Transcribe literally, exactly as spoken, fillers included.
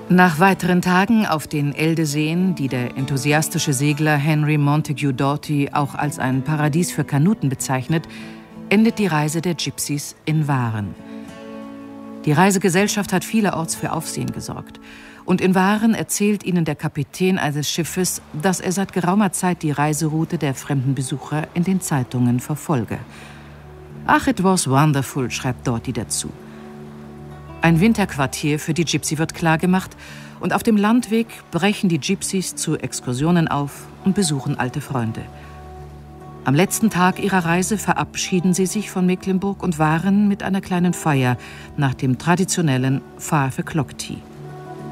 Nach weiteren Tagen auf den Eldeseen, die der enthusiastische Segler Henry Montague Doughty auch als ein Paradies für Kanuten bezeichnet, endet die Reise der Gypsies in Waren. Die Reisegesellschaft hat vielerorts für Aufsehen gesorgt. Und in Waren erzählt ihnen der Kapitän eines Schiffes, dass er seit geraumer Zeit die Reiseroute der fremden Besucher in den Zeitungen verfolge. Ach, it was wonderful, schreibt Doughty dazu. Ein Winterquartier für die Gypsy wird klargemacht und auf dem Landweg brechen die Gypsies zu Exkursionen auf und besuchen alte Freunde. Am letzten Tag ihrer Reise verabschieden sie sich von Mecklenburg und Waren mit einer kleinen Feier nach dem traditionellen Five O'Clock Tea.